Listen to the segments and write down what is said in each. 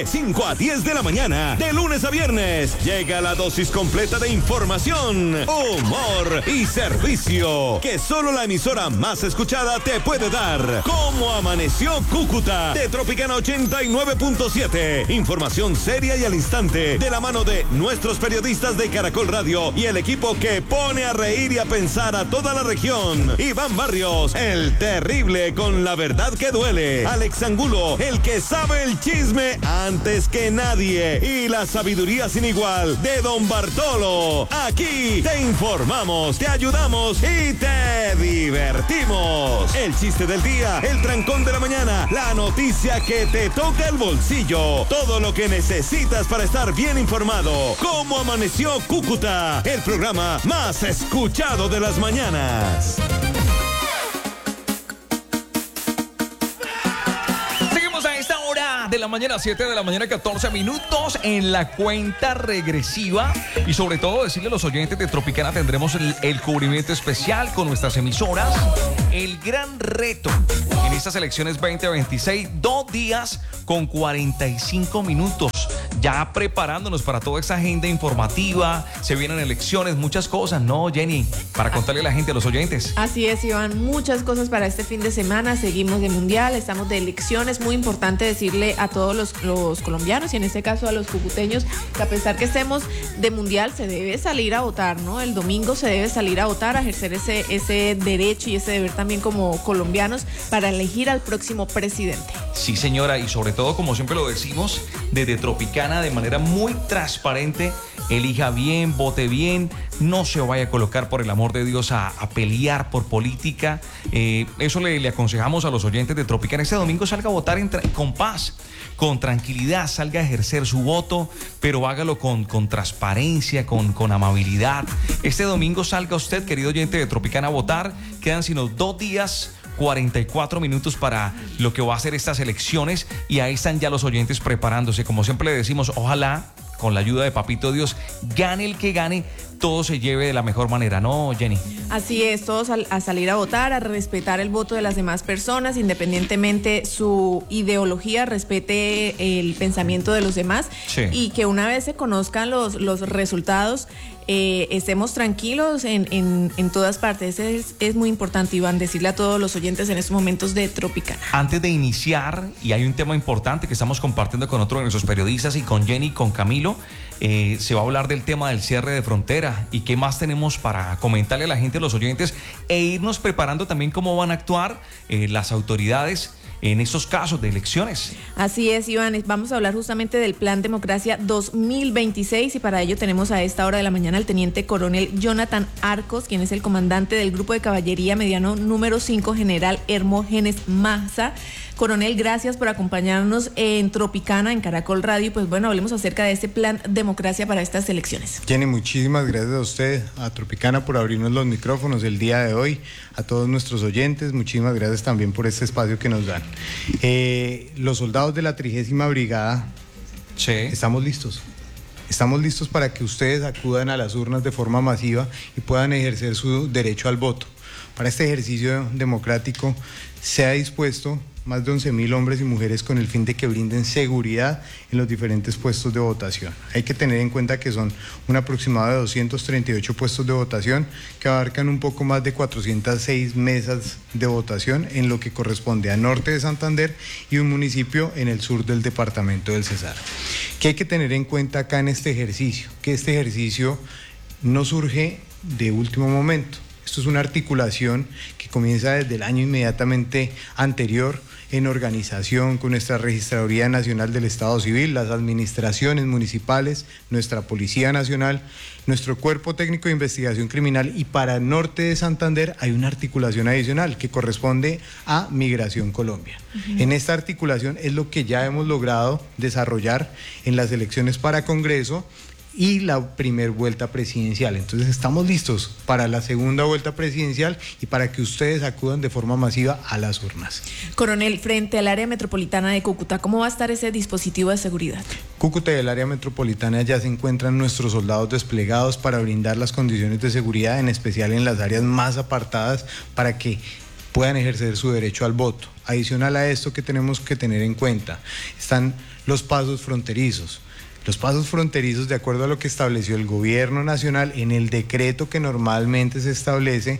5 a 10 de la mañana, de lunes a viernes, llega la dosis completa de información, humor y servicio que solo la emisora más escuchada te puede dar. ¿Cómo amaneció Cúcuta? De Tropicana 89.7. Información seria y al instante, de la mano de nuestros periodistas de Caracol Radio y el equipo que pone a reír y a pensar a toda la región. Iván Barrios, el terrible con la verdad que duele. Alex Angulo, el que sabe el chisme antes que nadie, y la sabiduría sin igual de Don Bartolo. Aquí te informamos, te ayudamos y te divertimos. El chiste del día, el trancón de la mañana, la noticia que te toca el bolsillo, todo lo que necesitas para estar bien informado. ¿Cómo amaneció Cúcuta? El programa más escuchado de las mañanas. De la mañana, 7 de la mañana, 14 minutos en la cuenta regresiva. Y sobre todo decirle a los oyentes de Tropicana, tendremos el cubrimiento especial con nuestras emisoras. El gran reto en estas elecciones 2026, 2 días con 45 minutos. Ya preparándonos para toda esa agenda informativa, se vienen elecciones, muchas cosas, ¿no, Jenny? Para contarle a la gente, a los oyentes. Así es, Iván, muchas cosas para este fin de semana. Seguimos de mundial, estamos de elecciones. Muy importante decirle a todos los colombianos y en este caso a los cucuteños que a pesar que estemos de mundial, se debe salir a votar, ¿no? El domingo se debe salir a votar, a ejercer ese derecho y ese deber también como colombianos para elegir al próximo presidente. Sí, señora, y sobre todo, como siempre lo decimos, desde Tropicana, de manera muy transparente, elija bien, vote bien, no se vaya a colocar, por el amor de Dios, a pelear por política. Eso le aconsejamos a los oyentes de Tropicana. Este domingo salga a votar con paz, con tranquilidad, salga a ejercer su voto, pero hágalo con transparencia, con amabilidad. Este domingo salga usted, querido oyente de Tropicana, a votar. Quedan sino 2 días, 44 minutos para lo que va a ser estas elecciones, y ahí están ya los oyentes preparándose. Como siempre le decimos, ojalá con la ayuda de Papito Dios, gane el que gane, todo se lleve de la mejor manera, ¿no, Jenny? Así es, todos a salir a votar, a respetar el voto de las demás personas, independientemente su ideología, respete el pensamiento de los demás, sí. Y que una vez se conozcan los resultados, estemos tranquilos en todas partes. Es muy importante, Iván, decirle a todos los oyentes en estos momentos de Tropicana. Antes de iniciar, y hay un tema importante que estamos compartiendo con otro de nuestros periodistas y con Jenny, con Camilo, se va a hablar del tema del cierre de frontera y qué más tenemos para comentarle a la gente, a los oyentes, e irnos preparando también cómo van a actuar las autoridades en estos casos de elecciones. Así es, Iván, vamos a hablar justamente del Plan Democracia 2026 y para ello tenemos a esta hora de la mañana al teniente coronel Jonathan Arcos, quien es el comandante del Grupo de Caballería Mediano número 5, general Hermógenes Maza. Coronel, gracias por acompañarnos en Tropicana, en Caracol Radio. Pues bueno, hablemos acerca de este Plan Democracia para estas elecciones. Jenny, muchísimas gracias a usted, a Tropicana, por abrirnos los micrófonos el día de hoy, a todos nuestros oyentes. Muchísimas gracias también por este espacio que nos dan. Los soldados de la 30ª Brigada, sí, estamos listos. Estamos listos para que ustedes acudan a las urnas de forma masiva y puedan ejercer su derecho al voto. Para este ejercicio democrático se ha dispuesto más de 11.000 hombres y mujeres con el fin de que brinden seguridad en los diferentes puestos de votación. Hay que tener en cuenta que son un aproximado de 238 puestos de votación que abarcan un poco más de 406 mesas de votación en lo que corresponde al norte de Santander y un municipio en el sur del departamento del Cesar. ¿Qué hay que tener en cuenta acá en este ejercicio? Que este ejercicio no surge de último momento. Esto es una articulación que comienza desde el año inmediatamente anterior, en organización con nuestra Registraduría Nacional del Estado Civil, las administraciones municipales, nuestra Policía Nacional, nuestro Cuerpo Técnico de Investigación Criminal, y para el norte de Santander hay una articulación adicional que corresponde a Migración Colombia. En esta articulación es lo que ya hemos logrado desarrollar en las elecciones para Congreso y la primera vuelta presidencial. Entonces estamos listos para la segunda vuelta presidencial y para que ustedes acudan de forma masiva a las urnas. Coronel, frente al área metropolitana de Cúcuta, ¿cómo va a estar ese dispositivo de seguridad? Cúcuta y el área metropolitana ya se encuentran nuestros soldados desplegados para brindar las condiciones de seguridad, en especial en las áreas más apartadas, para que puedan ejercer su derecho al voto. Adicional a esto, que tenemos que tener en cuenta, están los pasos fronterizos. Los pasos fronterizos, de acuerdo a lo que estableció el gobierno nacional en el decreto que normalmente se establece,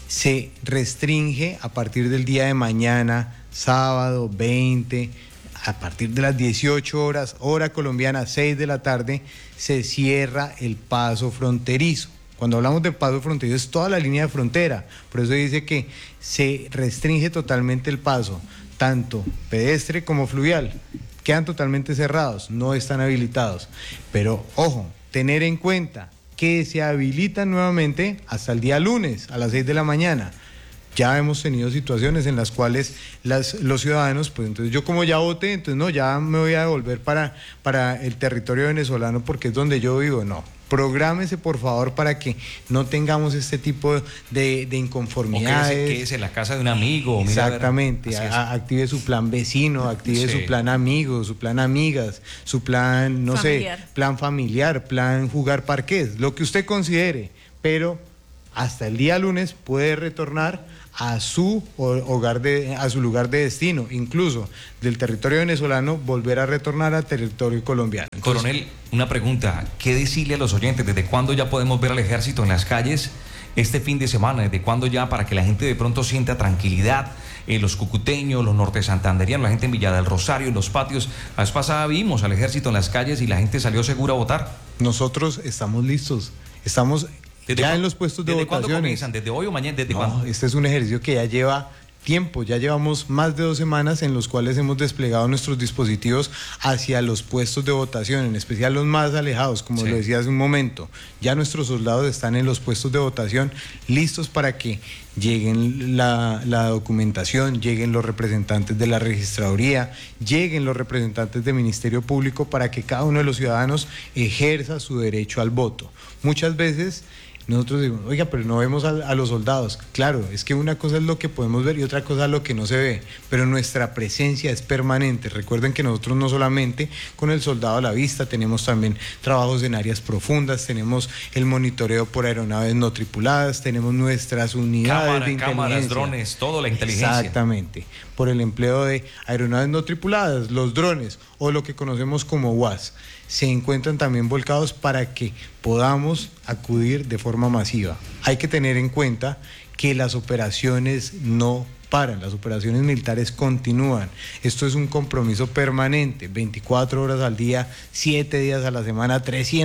se restringe a partir del día de mañana, sábado 20, a partir de las 18 horas, hora colombiana, 6 de la tarde, se cierra el paso fronterizo. Cuando hablamos de paso fronterizo es toda la línea de frontera, por eso dice que se restringe totalmente el paso, tanto pedestre como fluvial. Quedan totalmente cerrados, no están habilitados. Pero, ojo, tener en cuenta que se habilitan nuevamente hasta el día lunes a las 6 de la mañana. Ya hemos tenido situaciones en las cuales los ciudadanos, pues entonces yo como ya voté, entonces no, ya me voy a devolver para el territorio venezolano porque es donde yo vivo. No, prográmese por favor para que no tengamos este tipo de inconformidades. O quédese en la casa de un amigo. Exactamente, active su plan vecino, active su plan amigos, su plan amigas, su plan, no familiar. Plan familiar, plan jugar parqués, lo que usted considere, pero hasta el día lunes puede retornar a su hogar a su lugar de destino, incluso del territorio venezolano volver a retornar al territorio colombiano. Entonces, Coronel, una pregunta, ¿qué decirle a los oyentes? ¿Desde cuándo ya podemos ver al ejército en las calles este fin de semana? ¿Desde cuándo ya, para que la gente de pronto sienta tranquilidad? Los cucuteños, los norte santanderianos, la gente en Villa del Rosario, en los patios. La vez pasada vimos al ejército en las calles y la gente salió segura a votar. Nosotros estamos listos, estamos ya en los puestos de votación. ¿Desde cuándo comienzan? ¿Desde hoy o mañana? ¿Desde cuándo? Este es un ejercicio que ya lleva tiempo, ya llevamos más de 2 semanas en los cuales hemos desplegado nuestros dispositivos hacia los puestos de votación, en especial los más alejados, como lo decía hace un momento. Ya nuestros soldados están en los puestos de votación listos para que lleguen la documentación, lleguen los representantes de la registraduría, lleguen los representantes del Ministerio Público para que cada uno de los ciudadanos ejerza su derecho al voto. Muchas veces nosotros decimos, oiga, pero no vemos a los soldados. Claro, es que una cosa es lo que podemos ver y otra cosa es lo que no se ve, pero nuestra presencia es permanente. Recuerden que nosotros no solamente con el soldado a la vista, tenemos también trabajos en áreas profundas, tenemos el monitoreo por aeronaves no tripuladas, tenemos nuestras unidades de inteligencia. Cámaras, drones, todo, la inteligencia. Exactamente, por el empleo de aeronaves no tripuladas, los drones o lo que conocemos como UAS. Se encuentran también volcados para que podamos acudir de forma masiva. Hay que tener en cuenta que las operaciones no paran, las operaciones militares continúan. Esto es un compromiso permanente, 24 horas al día, 7 días a la semana,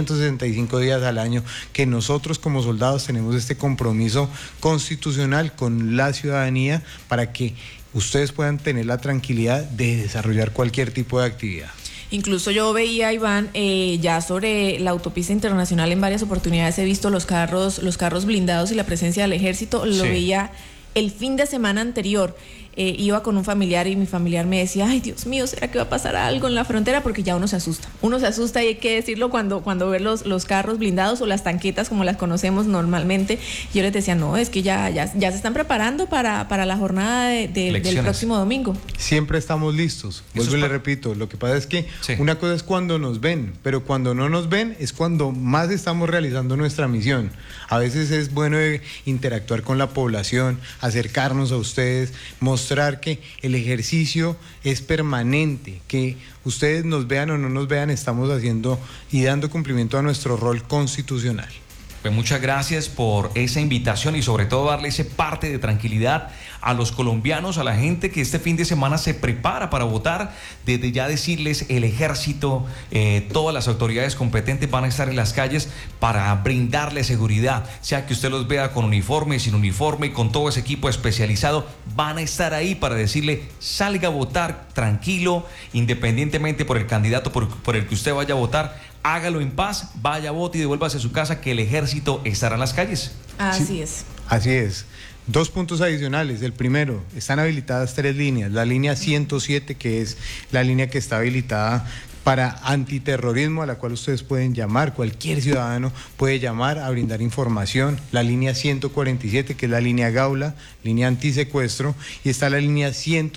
365 días al año, que nosotros como soldados tenemos este compromiso constitucional con la ciudadanía para que ustedes puedan tener la tranquilidad de desarrollar cualquier tipo de actividad. Incluso yo veía, Iván, ya sobre la autopista internacional en varias oportunidades he visto los carros blindados y la presencia del ejército. Lo veía el fin de semana anterior. Iba con un familiar y mi familiar me decía, ay Dios mío, ¿será que va a pasar algo en la frontera? Porque ya uno se asusta y hay que decirlo cuando ve los carros blindados o las tanquetas como las conocemos normalmente. Yo les decía, no, es que ya se están preparando para la jornada del próximo domingo. Siempre estamos listos, vuelvo y le repito, lo que pasa es que una cosa es cuando nos ven, pero cuando no nos ven es cuando más estamos realizando nuestra misión. A veces es bueno interactuar con la población, acercarnos a ustedes, mostrar que el ejercicio es permanente, que ustedes nos vean o no nos vean, estamos haciendo y dando cumplimiento a nuestro rol constitucional. Pues muchas gracias por esa invitación y sobre todo darle ese parte de tranquilidad a los colombianos, a la gente que este fin de semana se prepara para votar. Desde ya decirles, el ejército, todas las autoridades competentes van a estar en las calles para brindarle seguridad, sea que usted los vea con uniforme, sin uniforme, con todo ese equipo especializado, van a estar ahí para decirle, salga a votar tranquilo, independientemente por el candidato por el que usted vaya a votar. Hágalo en paz, vaya, vote y devuélvase a su casa, que el ejército estará en las calles. Así es. Así es. 2 puntos adicionales. El primero, están habilitadas 3 líneas. La línea 107, que es la línea que está habilitada para antiterrorismo, a la cual ustedes pueden llamar, cualquier ciudadano puede llamar a brindar información, la línea 147, que es la línea Gaula, línea antisecuestro, y está la línea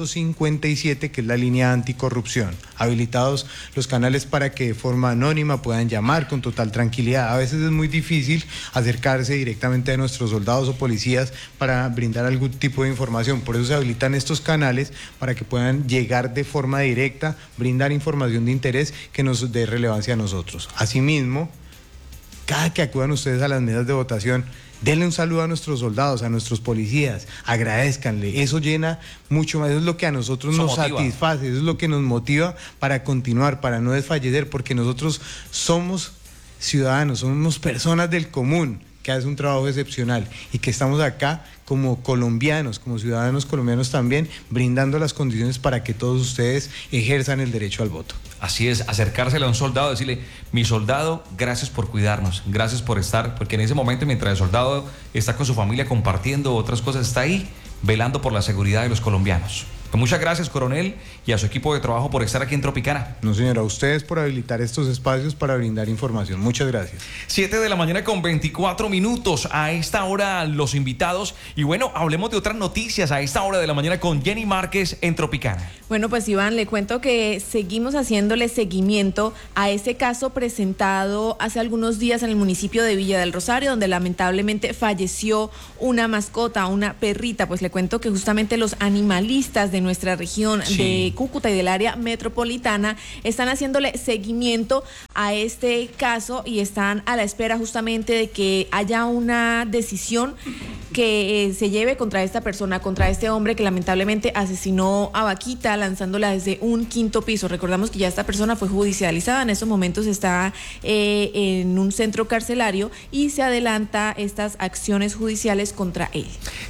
157, que es la línea anticorrupción. Habilitados los canales para que de forma anónima puedan llamar con total tranquilidad. A veces es muy difícil acercarse directamente a nuestros soldados o policías para brindar algún tipo de información, por eso se habilitan estos canales para que puedan llegar de forma directa, brindar información de interés que nos dé relevancia a nosotros. Asimismo, cada que acudan ustedes a las mesas de votación, denle un saludo a nuestros soldados, a nuestros policías, agradézcanle, eso llena mucho más, eso es lo que a nosotros nos satisface, eso es lo que nos motiva para continuar, para no desfallecer, porque nosotros somos ciudadanos, somos personas del común que hacen un trabajo excepcional y que estamos acá como colombianos, como ciudadanos colombianos también, brindando las condiciones para que todos ustedes ejerzan el derecho al voto. Así es, acercársele a un soldado, decirle, mi soldado, gracias por cuidarnos, gracias por estar, porque en ese momento mientras el soldado está con su familia compartiendo otras cosas, está ahí velando por la seguridad de los colombianos. Pues muchas gracias, coronel, y a su equipo de trabajo por estar aquí en Tropicana. No, señora, a ustedes por habilitar estos espacios para brindar información. Muchas gracias. 7 de la mañana con 24 minutos. A esta hora los invitados. Y bueno, hablemos de otras noticias a esta hora de la mañana con Jenny Márquez en Tropicana. Bueno, pues Iván, le cuento que seguimos haciéndole seguimiento a ese caso presentado hace algunos días en el municipio de Villa del Rosario, donde lamentablemente falleció una mascota, una perrita. Pues le cuento que justamente los animalistas de nuestra región de Cúcuta y del área metropolitana están haciéndole seguimiento a este caso y están a la espera justamente de que haya una decisión que se lleve contra esta persona, contra este hombre que lamentablemente asesinó a Vaquita lanzándola desde un 5º piso. Recordamos que ya esta persona fue judicializada, en estos momentos está en un centro carcelario y se adelanta estas acciones judiciales contra él.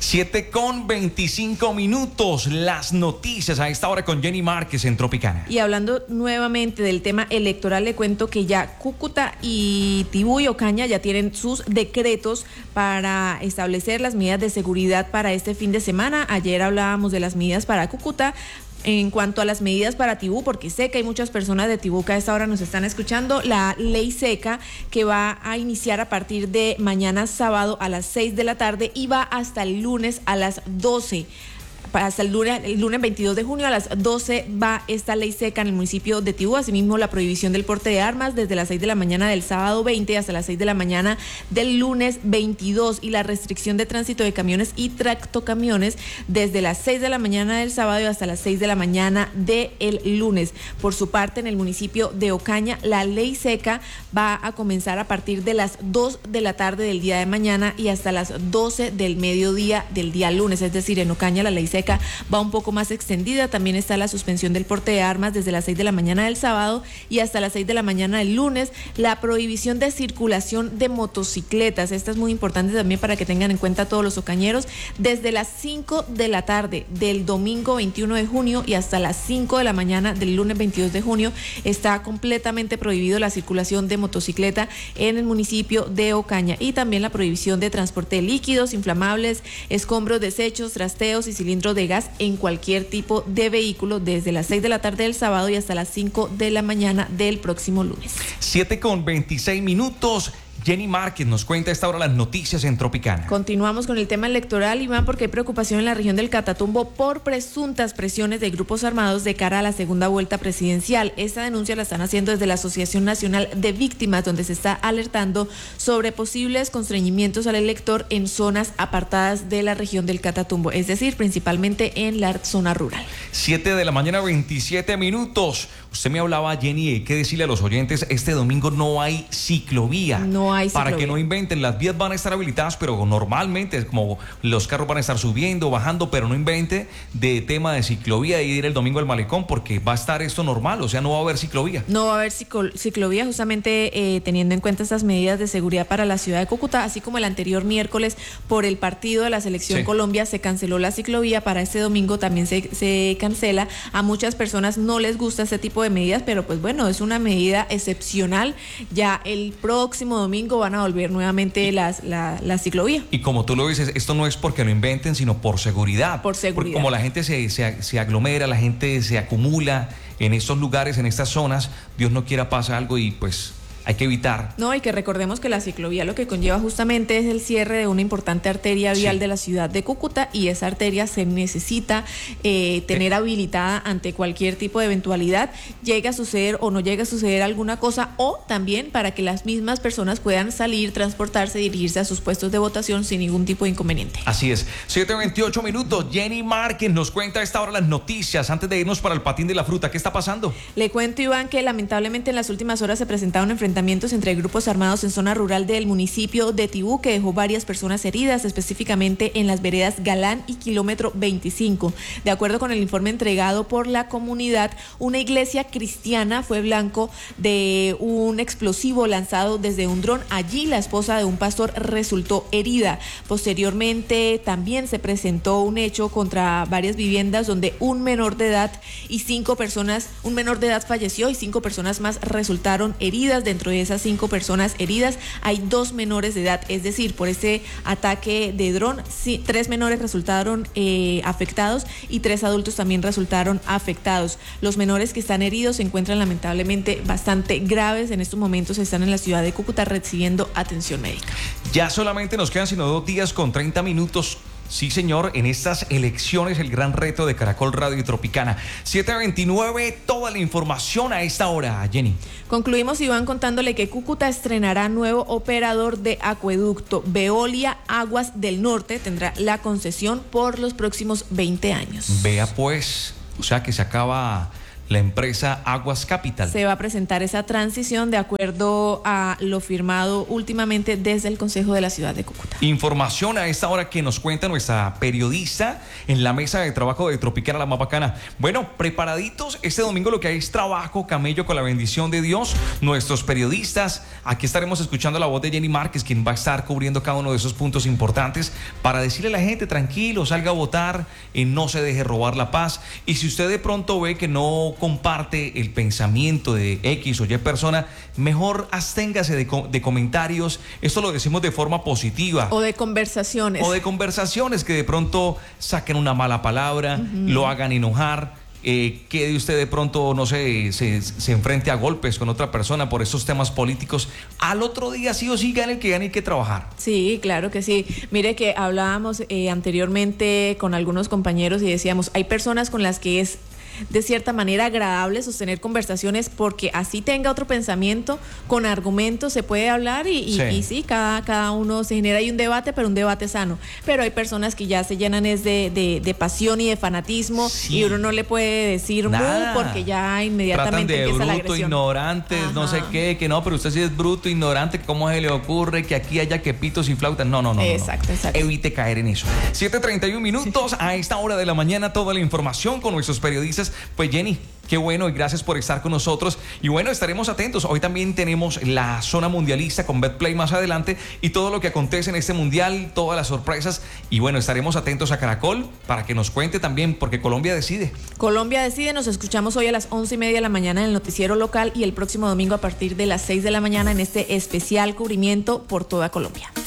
7 con 25 minutos, las noticias a esta hora con Jenny Márquez en Tropicana. Y hablando nuevamente del tema electoral, le cuento que ya Cúcuta y Tibú y Ocaña ya tienen sus decretos para establecer las medidas de seguridad para este fin de semana. Ayer hablábamos de las medidas para Cúcuta. En cuanto a las medidas para Tibú, porque sé que hay muchas personas de Tibú que a esta hora nos están escuchando, la ley seca que va a iniciar a partir de mañana sábado a las 6 de la tarde y va hasta el lunes a las 12. Hasta el lunes 22 de junio a las 12 va esta ley seca en el municipio de Tibú. Asimismo, la prohibición del porte de armas desde las 6 de la mañana del sábado 20 hasta las 6 de la mañana del lunes 22 y la restricción de tránsito de camiones y tractocamiones desde las 6 de la mañana del sábado y hasta las 6 de la mañana del lunes. Por su parte, en el municipio de Ocaña, la ley seca va a comenzar a partir de las 2 de la tarde del día de mañana y hasta las 12 del mediodía del día lunes. Es decir, en Ocaña la ley seca va un poco más extendida. También está la suspensión del porte de armas desde las 6 de la mañana del sábado y hasta las 6 de la mañana del lunes. La prohibición de circulación de motocicletas, esta es muy importante también para que tengan en cuenta todos los ocañeros, desde las 5 de la tarde del domingo 21 de junio y hasta las 5 de la mañana del lunes 22 de junio está completamente prohibido la circulación de motocicleta en el municipio de Ocaña, y también la prohibición de transporte de líquidos, inflamables, escombros, desechos, trasteos y cilindros de gas en cualquier tipo de vehículo desde las 6 de la tarde del sábado y hasta las 5 de la mañana del próximo lunes. 7 con 26 minutos. Jenny Márquez nos cuenta a esta hora las noticias en Tropicana. Continuamos con el tema electoral, Iván, porque hay preocupación en la región del Catatumbo por presuntas presiones de grupos armados de cara a la segunda vuelta presidencial. Esta denuncia la están haciendo desde la Asociación Nacional de Víctimas, donde se está alertando sobre posibles constreñimientos al elector en zonas apartadas de la región del Catatumbo, es decir, principalmente en la zona rural. 7 de la mañana, 27 minutos. Usted me hablaba, Jenny, hay que decirle a los oyentes, este domingo no hay ciclovía. No hay ciclovía. Para que no inventen, las vías van a estar habilitadas, pero normalmente es como los carros van a estar subiendo, bajando, pero no invente de tema de ciclovía, de ir el domingo al malecón, porque va a estar esto normal, o sea, no va a haber ciclovía. No va a haber ciclovía, justamente teniendo en cuenta estas medidas de seguridad para la ciudad de Cúcuta, así como el anterior miércoles por el partido de la Selección Colombia se canceló la ciclovía. Para este domingo también se cancela. A muchas personas no les gusta este tipo de medidas, pero pues bueno, es una medida excepcional. Ya el próximo domingo van a volver nuevamente la ciclovía. Y como tú lo dices, esto no es porque lo inventen, sino por seguridad. Por seguridad. Porque como la gente se aglomera, la gente se acumula, en estos lugares, en estas zonas, Dios no quiera pase algo y pues hay que evitar. No, y que recordemos que la ciclovía lo que conlleva justamente es el cierre de una importante arteria vial de la ciudad de Cúcuta, y esa arteria se necesita tener habilitada ante cualquier tipo de eventualidad, llegue a suceder o no llegue a suceder alguna cosa, o también para que las mismas personas puedan salir, transportarse, dirigirse a sus puestos de votación sin ningún tipo de inconveniente. Así es, 7:28 minutos. Jenny Márquez nos cuenta a esta hora las noticias antes de irnos para el Patín de la Fruta. ¿Qué está pasando? Le cuento, Iván, que lamentablemente en las últimas horas se presentaron enfrentamientos entre grupos armados en zona rural del municipio de Tibú, que dejó varias personas heridas, específicamente en las veredas Galán y kilómetro 25. De acuerdo con el informe entregado por la comunidad, una iglesia cristiana fue blanco de un explosivo lanzado desde un dron. Allí la esposa de un pastor resultó herida. Posteriormente también se presentó un hecho contra varias viviendas donde un menor de edad falleció y 5 personas más resultaron heridas. Dentro de esas 5 personas heridas hay 2 menores de edad, es decir, por este ataque de dron, 3 menores resultaron afectados y 3 adultos también resultaron afectados. Los menores que están heridos se encuentran lamentablemente bastante graves. En estos momentos están en la ciudad de Cúcuta recibiendo atención médica. Ya solamente nos quedan sino 2 días con 30 minutos. Sí, señor, en estas elecciones, el gran reto de Caracol Radio y Tropicana. 7:29, toda la información a esta hora, Jenny. Concluimos, Iván, contándole que Cúcuta estrenará nuevo operador de acueducto. Veolia Aguas del Norte tendrá la concesión por los próximos 20 años. Vea pues, o sea que se acaba la empresa Aguas Capital. Se va a presentar esa transición de acuerdo a lo firmado últimamente desde el Consejo de la Ciudad de Cúcuta. Información a esta hora que nos cuenta nuestra periodista en la mesa de trabajo de Tropicana, la más bacana. Bueno, preparaditos, este domingo lo que hay es trabajo, camello, con la bendición de Dios. Nuestros periodistas, aquí estaremos escuchando la voz de Jenny Márquez, quien va a estar cubriendo cada uno de esos puntos importantes para decirle a la gente, tranquilo, salga a votar, no se deje robar la paz. Y si usted de pronto ve que no comparte el pensamiento de X o Y persona, mejor absténgase de comentarios. Esto lo decimos de forma positiva. O de conversaciones. O de conversaciones que de pronto saquen una mala palabra, lo hagan enojar. Que usted de pronto, no sé, se enfrente a golpes con otra persona por estos temas políticos. Al otro día sí o sí gane el que gane, hay que trabajar. Sí, claro que sí. Mire que hablábamos anteriormente con algunos compañeros y decíamos, hay personas con las que es de cierta manera agradable sostener conversaciones porque así tenga otro pensamiento, con argumentos se puede hablar y sí, cada uno se genera ahí un debate, pero un debate sano. Pero hay personas que ya se llenan es de pasión y de fanatismo, y uno no le puede decir nada porque ya inmediatamente tratan de empieza la bruto, agresión. Ignorantes, no sé qué, que no, pero usted sí es bruto, ignorante, ¿cómo se le ocurre que aquí haya quepitos y flautas? No. Exacto. Evite caer en eso. 7:31 minutos, a esta hora de la mañana, toda la información con nuestros periodistas. Pues Jenny, qué bueno y gracias por estar con nosotros. Y bueno, estaremos atentos. Hoy también tenemos la zona mundialista con Betplay más adelante y todo lo que acontece en este mundial, todas las sorpresas. Y bueno, estaremos atentos a Caracol para que nos cuente también, porque Colombia decide. Colombia decide, nos escuchamos hoy a las 11:30 de la mañana en el noticiero local y el próximo domingo a partir de las 6 de la mañana en este especial cubrimiento por toda Colombia.